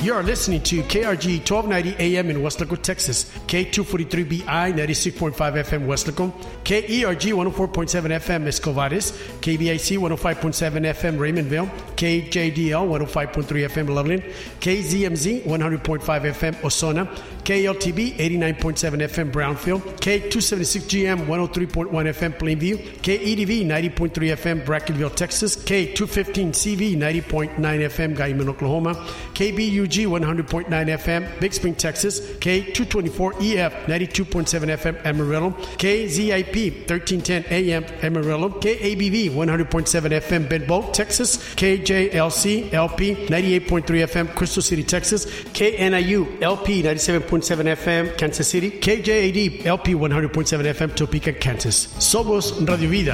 You are listening to KRG 1290 AM in Weslaco, Texas, K243BI 96.5 FM Weslaco, KERG 104.7 FM Escovares, KBIC 105.7 FM Raymondville, KJDL 105.3 FM Loveland, KZMZ 100.5 FM Osona, KLTB 89.7 FM Brownfield, K276GM 103.1 FM Plainview, KEDV 90.3 FM Brackenville, Texas, K215CV 90.9 FM Guyman, Oklahoma, KBUG 100.9 FM Big Spring, Texas, K224EF 92.7 FM Amarillo, KZIP 1310 AM Amarillo, KABV 100.7 FM Benbow, Texas, KJLC LP 98.3 FM Crystal City, Texas, KNIU LP 97.7 FM Kansas City, KJAD LP 100.7 FM Topeka, Kansas. Somos Radio Vida.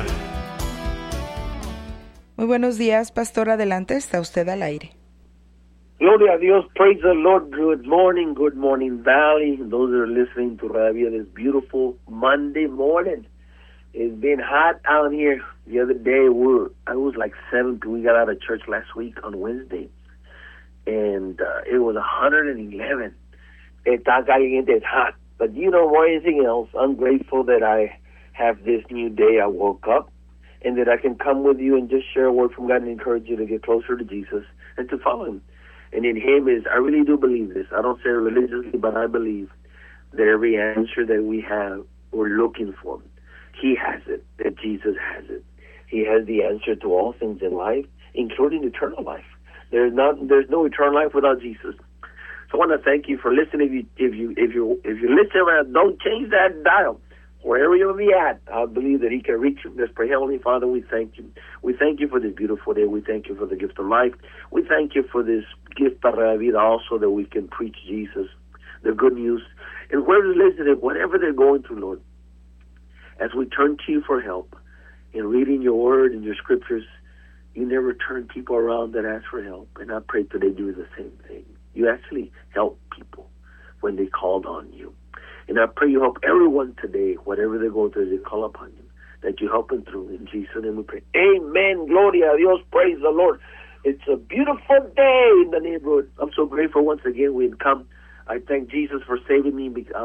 Muy buenos días, pastor. Adelante, está usted al aire. Gloria a Dios, praise the Lord. Good morning, Valley. Those that are listening to Radio this beautiful Monday morning. It's been hot out here. The other day, I was like 7. We got out of church last week on Wednesday, and it was 111. Está caliente, it's hot. But you know, more anything else, I'm grateful that I have this new day. I woke up, and that I can come with you and just share a word from God and encourage you to get closer to Jesus and to follow Him. And in Him I really do believe this. I don't say it religiously, but I believe that every answer that we have, we're looking for, He has it, that Jesus has it. He has the answer to all things in life, including eternal life. There's no eternal life without Jesus. So I want to thank you for listening. If you listen, don't change that dial. Wherever you'll be at, I believe that He can reach you. Let's pray. Heavenly Father, we thank you. We thank you for this beautiful day. We thank you for the gift of life. We thank you for this gift of la vida also, that we can preach Jesus, the good news. And whoever's listening, whatever they're going through, Lord, as we turn to you for help in reading your word and your scriptures, you never turn people around that ask for help. And I pray today do the same thing. You actually help people when they called on you. And I pray you help everyone today, whatever they're going through, as they call upon you, that you help them through. In Jesus' name we pray. Amen. Gloria a Dios. Praise the Lord. It's a beautiful day in the neighborhood. I'm so grateful once again we had come. I thank Jesus for saving me. Because,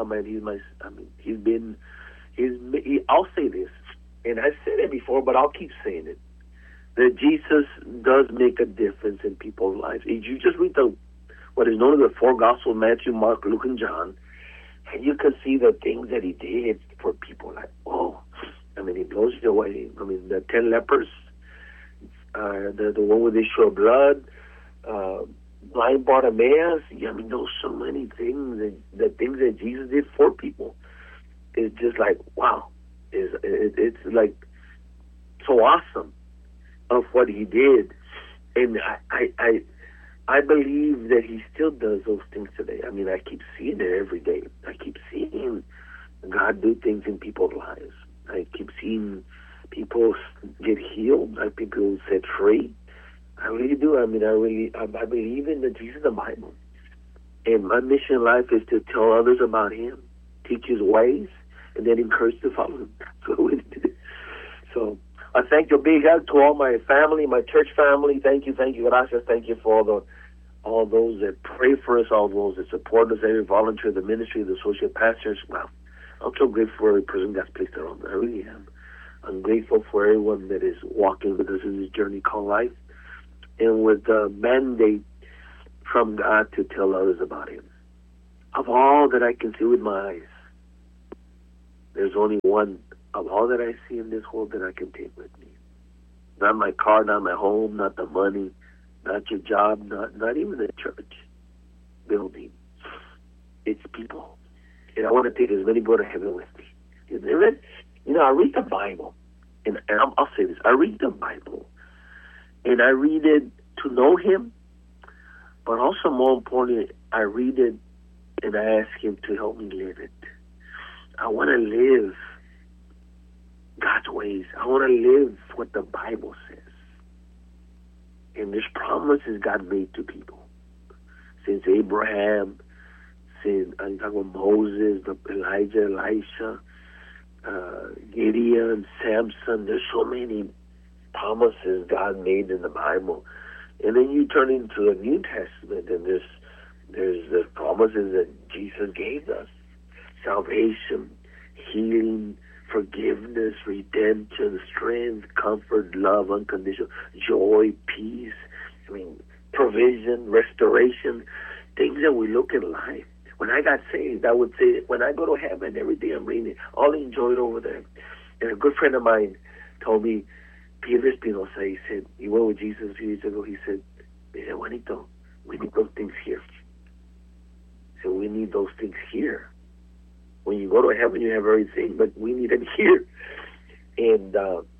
I'll say this, and I've said it before, but I'll keep saying it, that Jesus does make a difference in people's lives. If you just read what is known as the 4 Gospels, Matthew, Mark, Luke, and John, and you can see the things that He did for people. Like, He blows you away. The 10 lepers, the one with the issue of blood, blind Bartimaeus. There was so many things, the things that Jesus did for people. It's just like, wow. It's like so awesome of what He did. And I believe that He still does those things today. I keep seeing it every day. I keep seeing God do things in people's lives. I keep seeing people get healed. I think people set free. I really do. I believe in the Jesus of the Bible. And my mission in life is to tell others about Him, teach His ways, and then encourage to follow Him. So I thank you. Big hug to all my family, my church family. Thank you, gracias. Thank you for all those that pray for us, all those that support us, every volunteer, the ministry, the associate pastors. Wow, I'm so grateful for every person God's placed around me. I really am. I'm grateful for everyone that is walking with us in this journey called life, and with the mandate from God to tell others about Him. Of all that I can see with my eyes, there's only one of all that I see in this world that I can take with me. Not my car, not my home, not the money, not your job, not even the church building. It's people. And I want to take as many go to heaven with me. I read the Bible, and I'll say this. I read the Bible, and I read it to know Him, but also more importantly, I read it and I ask Him to help me live it. I want to live God's ways. I want to live what the Bible says. And there's promises God made to people. Since Abraham, since I'm talking about Moses, Elijah, Elisha, Gideon, Samson. There's so many promises God made in the Bible. And then you turn into the New Testament, and there's There's the promises that Jesus gave us. Salvation, healing, forgiveness, redemption, strength, comfort, love, unconditional, joy, peace, provision, restoration, things that we look in life. When I got saved, I would say, when I go to heaven, everything I'm reading, I'll enjoy it over there. And a good friend of mine told me, Peter Espinosa, he said, he went with Jesus a few years ago, he said, Juanito, we need those things here. So we need those things here. When you go to heaven, you have everything, but we need it here. And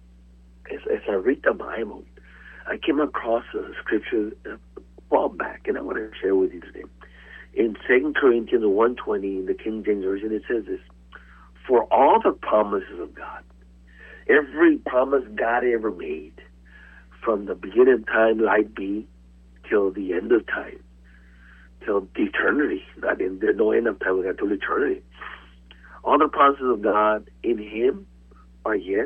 as I read the Bible, I came across a scripture a while back, and I want to share with you today. In 2 Corinthians 1:20, in the King James Version, it says this: for all the promises of God, every promise God ever made, from the beginning of time, light be, till the end of time, till eternity. There's no end of time, we got till eternity. All the promises of God in Him are yes,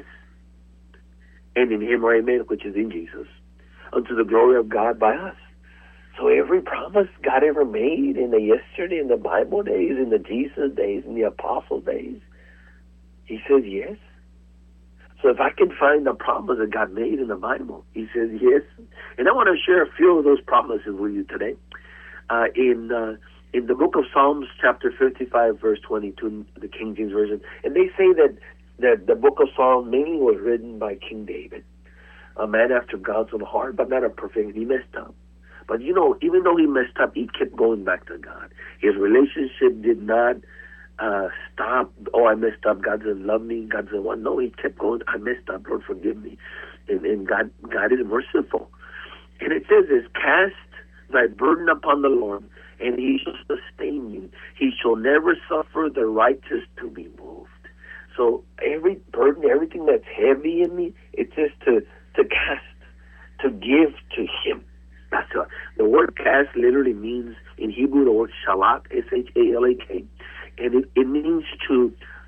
and in Him are amen, which is in Jesus, unto the glory of God by us. So every promise God ever made in the yesterday, in the Bible days, in the Jesus days, in the Apostle days, He says yes. So if I can find the promise that God made in the Bible, He says yes. And I want to share a few of those promises with you today. In the book of Psalms, chapter 55, verse 22, the King James Version, and they say that the book of Psalms mainly was written by King David, a man after God's own heart, but not a perfect. He messed up. But even though he messed up, he kept going back to God. His relationship did not stop. Oh, I messed up. God doesn't love me. God doesn't want. No, he kept going. I messed up. Lord, forgive me. And God is merciful. And it says this: cast thy burden upon the Lord, and He shall sustain you. He shall never suffer the righteous to be moved. So every burden, everything that's heavy in me, it's just to cast, to give to Him. That's the word cast literally means, in Hebrew, the word shalak, S-H-A-L-A-K, and it means to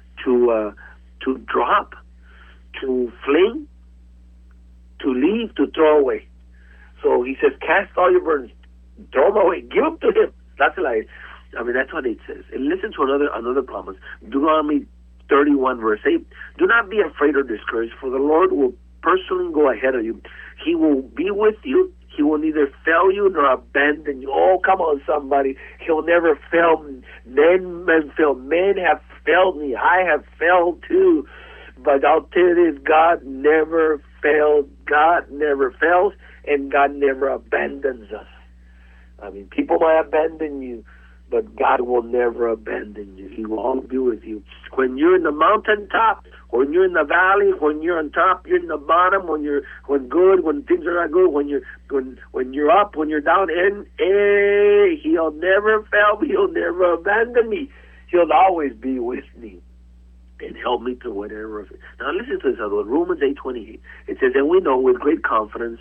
drop, to fling, to leave, to throw away. So He says, cast all your burdens, throw them away, give them to Him. That's what it says. And listen to another promise. Deuteronomy 31, verse 8. Do not be afraid or discouraged, for the Lord will personally go ahead of you. He will be with you. He will neither fail you nor abandon you. Oh, come on, somebody. He'll never fail. Men have failed me. I have failed too. But I'll tell you this, God never failed. God never fails, and God never abandons us. People might abandon you, but God will never abandon you. He will always be with you. When you're in the mountaintop, when you're in the valley, when you're on top, you're in the bottom, when good, when things are not good, when you're up, when you're down, and He'll never fail me. He'll never abandon me. He'll always be with me and help me through whatever. Now listen to this other one, Romans 8:28. It says, and we know with great confidence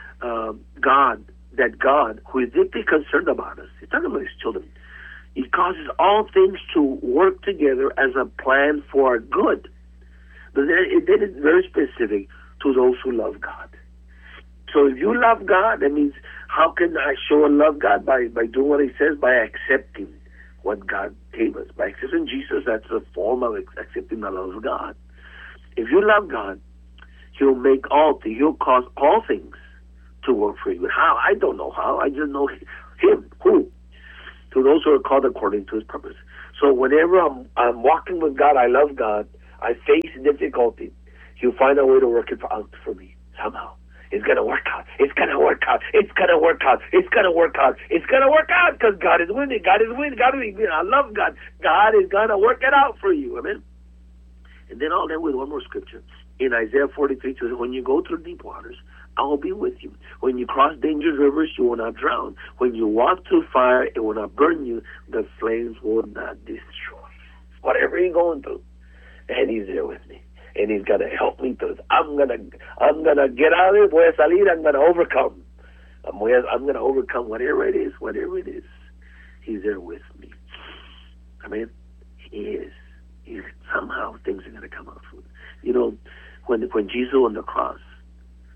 that God, who is deeply concerned about us, He's talking about His children, He causes all things to work together as a plan for our good. But then it's very specific to those who love God. So if you love God, that means, how can I show and love God? By doing what He says, by accepting what God gave us. By accepting Jesus, that's a form of accepting the love of God. If you love God, He'll make He'll cause all things to work for you. How? I don't know how. I just know Him. Who? To those who are called according to His purpose. So whenever I'm walking with God, I love God, I face difficulty, He'll find a way to work it out for me somehow. It's going to work out. It's going to work out. It's going to work out. It's going to work out. It's going to work out because God is winning. God is winning. God is winning. I love God. God is going to work it out for you. Amen. And then I'll end with one more scripture. In Isaiah 43, it says, when you go through deep waters, I will be with you. When you cross dangerous rivers, you will not drown. When you walk through fire, it will not burn you. The flames will not destroy you. Whatever you're going through, and He's there with me. And He's going to help me through it. I'm gonna get out of it. Voy a salir. I'm going to overcome. I'm going to overcome whatever it is. Whatever it is, He's there with me. Amen. He is. Somehow things are going to come out for me. When Jesus on the cross,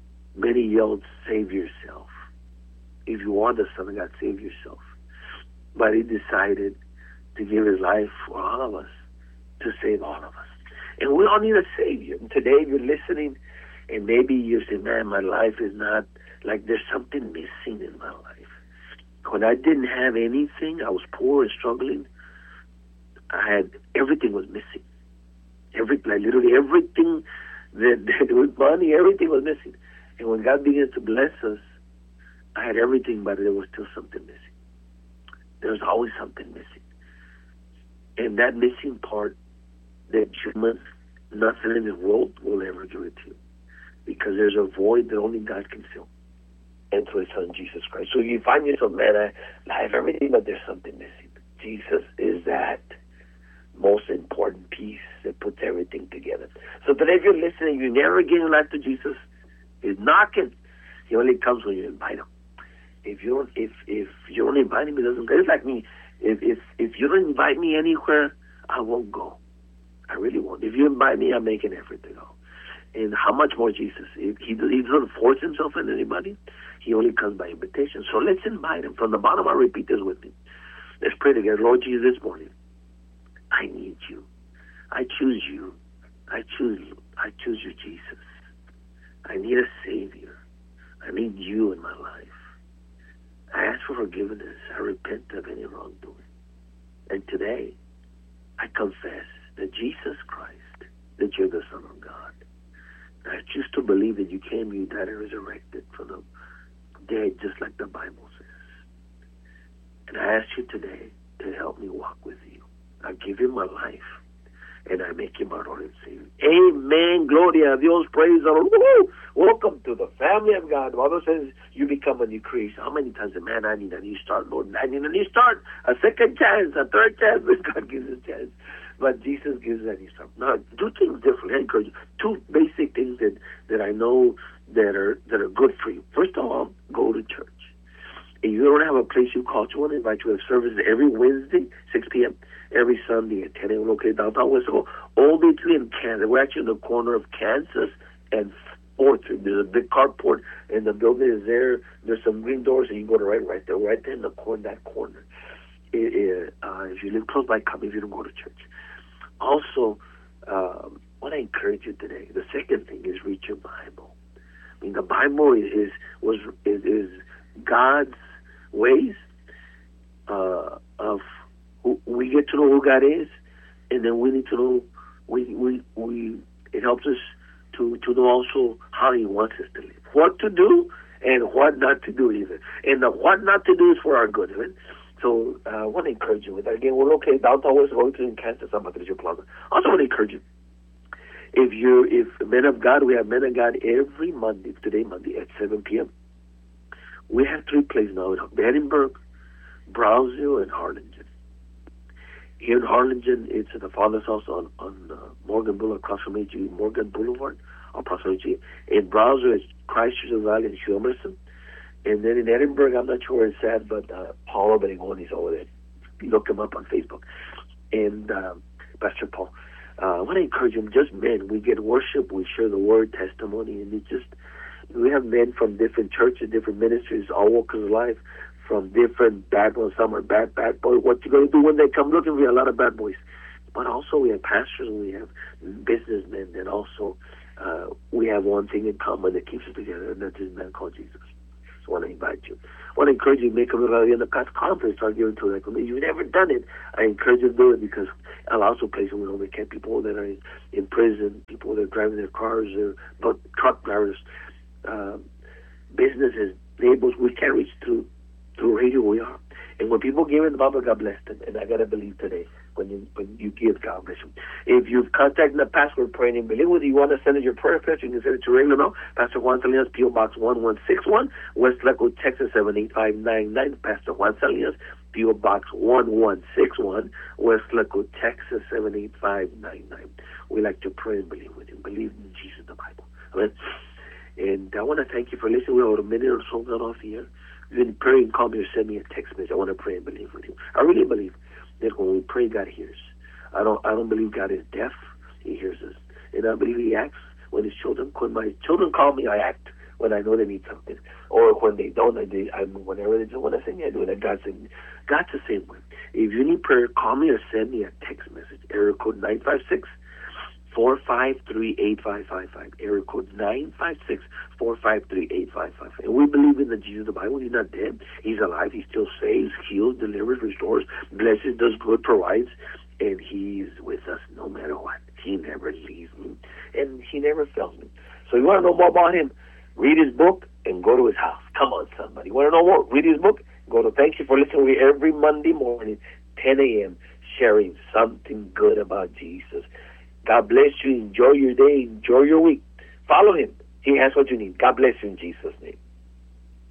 many yelled, "Save yourself! If you are the Son of God, save yourself." but he decided to give his life for all of us, to save all of us. And we all need a Savior. And today, if you're listening, and maybe you say, man, my life is not, like there's something missing in my life. When I didn't have anything, I was poor and struggling, everything was missing. Literally everything that with money, everything was missing. And when God began to bless us, I had everything, but there was still something missing. There's always something missing. And that missing part, that humans, nothing in the world will ever give it to you. Because there's a void that only God can fill. And through His Son, Jesus Christ. So you find yourself, man, I have everything, but there's something missing. Jesus is that most important piece that puts everything together. So today, if you're listening, you never give your life to Jesus, He's knocking. He only comes when you invite Him. If you don't invite Him, He doesn't go. It's like me. If you don't invite me anywhere, I won't go. I really won't. If you invite me, I make an effort to go. And how much more Jesus? If he doesn't force Himself on anybody. He only comes by invitation. So let's invite Him. From the bottom, I'll repeat this with me. Let's pray together. Lord Jesus, this morning, I need You. I choose You. I choose You. I choose You, Jesus. I need a Savior. I need You in my life. I ask for forgiveness. I repent of any wrongdoing. And today, I confess that Jesus Christ, that You're the Son of God. I choose to believe that You came, You died, and resurrected from the dead, just like the Bible says. And I ask You today to help me walk with You. I give You my life, and I make You my Lord and Savior. Amen. Gloria a Dios. Praise the Lord. Woo-hoo! Welcome to the family of God. The Bible says you become a new creation. How many times, man, I need a new start, Lord. I need a new start, a second chance, a third chance. God gives us a chance. But Jesus gives us a new start. Now, do things differently. I encourage you. Two basic things that I know that are good for you. First of all, go to church. If you don't have a place you call to, I want to invite you to have services every Wednesday, 6 p.m., every Sunday at 10 a.m. located downtown Wesco, all between Kansas. We're actually in the corner of Kansas and 4th Street. There's a big carport, and the building is there. There's some green doors, and you go to right there in the corner, that corner. If you live close by, come if you don't go to church. Also, I want to encourage you today. The second thing is read your Bible. I mean, the Bible is God's ways of we get to know who God is, and then we need to know it helps us to know also how He wants us to live, what to do and what not to do either. And the what not to do is for our good. Right? So I want to encourage you with that. Again, we're located downtown West, going to Kansas, San Patricio Plaza. Also want to encourage you. If Men of God, we have Men of God every Monday at 7 p.m. We have 3 places now in Edinburgh, Brownsville, and Harlingen. Here in Harlingen, it's at the Father's House on Morgan Boulevard, across from Morgan Boulevard, across from HG. In Brownsville, it's Christchurch Valley and Humerson. And then in Edinburgh, I'm not sure where it's at, but Paul Obregón is over there. You look him up on Facebook. And Pastor Paul. I want to encourage him, just men. We get worship, we share the word, testimony, and we have men from different churches, different ministries, all walks of life, from different backgrounds. Some are bad boys. What you going to do when they come looking? We have a lot of bad boys. But also we have pastors, and we have businessmen, and also we have one thing in common that keeps us together, and that's this man called Jesus. So I want to invite you. I want to encourage you to make a little in the past conference, start giving to it. If you've never done it, I encourage you to do it, because I'll also place we only can people that are in prison, people that are driving their cars, but truck drivers, businesses, neighbors, we can't reach through radio. We are. And when people give in the Bible, God bless them. And I got to believe today, when you give, God bless them. If you've contacted in the past, we're praying and believe with you. You want to send us your prayer request, you can send it to regular now. Pastor Juan Salinas, P.O. Box 1161, West Laco, Texas 78599. Pastor Juan Salinas, P.O. Box 1161, West Laco, Texas 78599. We like to pray and believe with you. Believe in Jesus, the Bible. Amen. And I want to thank you for listening. We're about a minute or so not off here. You can pray and call me or send me a text message. I want to pray and believe with you. I really believe that when we pray, God hears. I don't believe God is deaf. He hears us. And I believe He acts when His children. When my children call me, I act. when I know they need something. Or when they don't, whenever they just want to send me, I do it. God's the same way. If you need prayer, call me or send me a text message. Area code 956-453-8555. Area code 956-453-8555. And we believe in the Jesus of the Bible. He's not dead. He's alive. He still saves, heals, delivers, restores, blesses, does good, provides. And he's with us no matter what. He never leaves me. And he never fails me. So you want to know more about him? Read his book and go to his house. Come on, somebody. You want to know more? Read his book. Go to. Thank you for listening to me every Monday morning, 10 a.m., sharing something good about Jesus. God bless you. Enjoy your day. Enjoy your week. Follow him. He has what you need. God bless you in Jesus' name.